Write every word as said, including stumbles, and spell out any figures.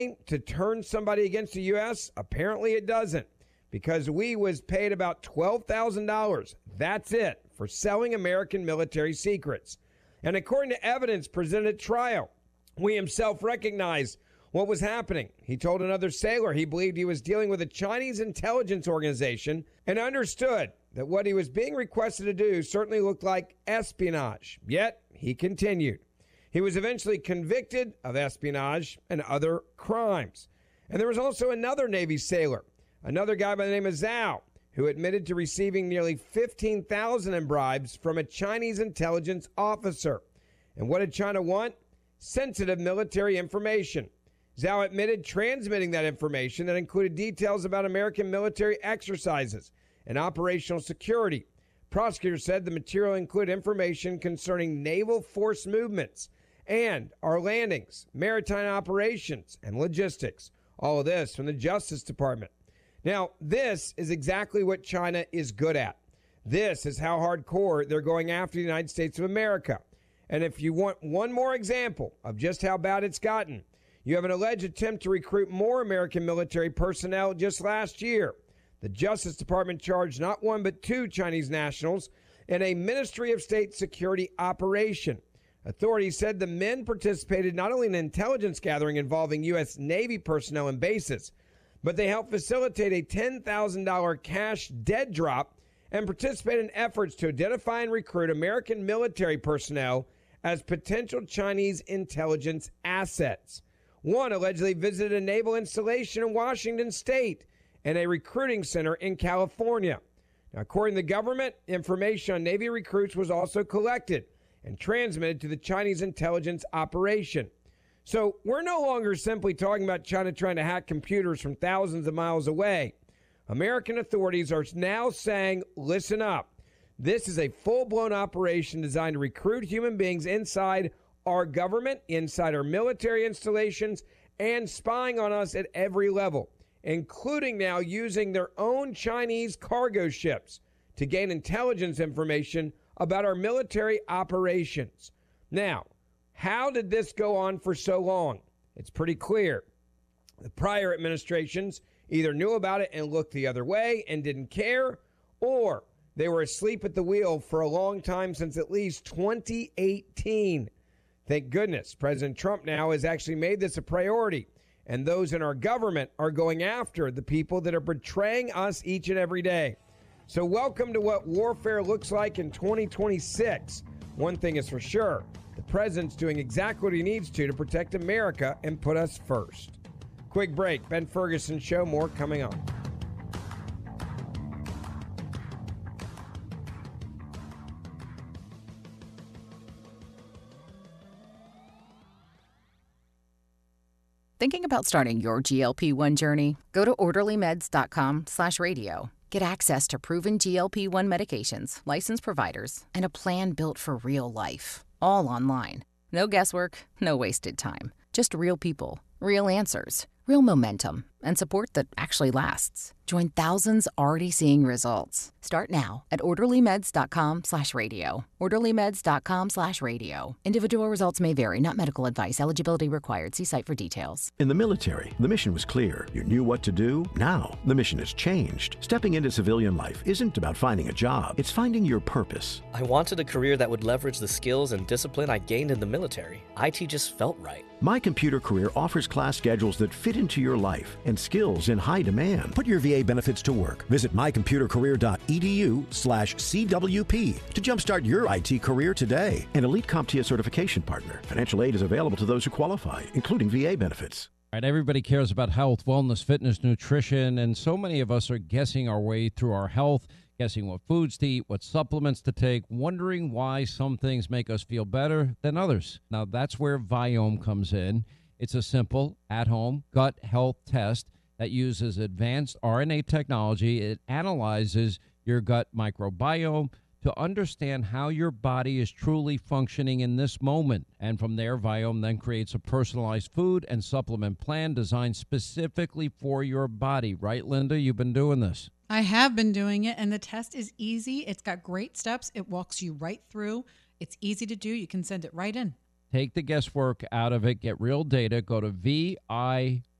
to turn somebody against the U S? Apparently it doesn't, because we was paid about twelve thousand dollars. That's it, for selling American military secrets. And according to evidence presented at trial, we himself recognized what was happening. He told another sailor he believed he was dealing with a Chinese intelligence organization and understood that what he was being requested to do certainly looked like espionage. Yet, he continued. He was eventually convicted of espionage and other crimes. And there was also another Navy sailor, another guy by the name of Zhao, who admitted to receiving nearly fifteen thousand dollars in bribes from a Chinese intelligence officer. And what did China want? Sensitive military information. Zhao admitted transmitting that information that included details about American military exercises and operational security. Prosecutors said the material included information concerning naval force movements and our landings, maritime operations, and logistics. All of this from the Justice Department. Now, this is exactly what China is good at. This is how hardcore they're going after the United States of America. And if you want one more example of just how bad it's gotten, you have an alleged attempt to recruit more American military personnel just last year. The Justice Department charged not one but two Chinese nationals in a Ministry of State security operation. Authorities said the men participated not only in intelligence gathering involving U S Navy personnel and bases, but they helped facilitate a ten thousand dollars cash dead drop and participate in efforts to identify and recruit American military personnel as potential Chinese intelligence assets. One allegedly visited a naval installation in Washington State and a recruiting center in California. Now, according to the government, information on Navy recruits was also collected and transmitted to the Chinese intelligence operation. So we're no longer simply talking about China trying to hack computers from thousands of miles away. American authorities are now saying, listen up. This is a full-blown operation designed to recruit human beings inside our government, inside our military installations, and spying on us at every level, including now using their own Chinese cargo ships to gain intelligence information about our military operations. Now, how did this go on for so long? It's pretty clear. The prior administrations either knew about it and looked the other way and didn't care, or they were asleep at the wheel for a long time, since at least twenty eighteen. Thank goodness President Trump now has actually made this a priority, and those in our government are going after the people that are betraying us each and every day. So welcome to what warfare looks like in twenty twenty-six. One thing is for sure, the president's doing exactly what he needs to to protect America and put us first. Quick break. Ben Ferguson Show. More coming on. Thinking about starting your G L P one journey? Go to orderlymeds.com slash radio. Get access to proven G L P one medications, licensed providers, and a plan built for real life. All online. No guesswork, no wasted time. Just real people, real answers, real momentum, and support that actually lasts. Join thousands already seeing results. Start now at orderlymeds.com slash radio. orderlymeds.com slash radio. Individual results may vary, not medical advice. Eligibility required. See site for details. In the military, the mission was clear. You knew what to do. Now, the mission has changed. Stepping into civilian life isn't about finding a job. It's finding your purpose. I wanted a career that would leverage the skills and discipline I gained in the military. I T just felt right. My Computer Career offers class schedules that fit into your life and skills in high demand. Put your V A benefits to work. Visit mycomputercareer.edu slash CWP to jumpstart your I T career today. An Elite CompTIA certification partner. Financial aid is available to those who qualify, including V A benefits. All right, everybody cares about health, wellness, fitness, nutrition, and so many of us are guessing our way through our health, guessing what foods to eat, what supplements to take, wondering why some things make us feel better than others. Now, that's where Viome comes in. It's a simple, at-home gut health test that uses advanced R N A technology. It analyzes your gut microbiome to understand how your body is truly functioning in this moment. And from there, Viome then creates a personalized food and supplement plan designed specifically for your body. Right, Linda? You've been doing this. I have been doing it, and the test is easy. It's got great steps. It walks you right through. It's easy to do. You can send it right in. Take the guesswork out of it. Get real data. Go to V I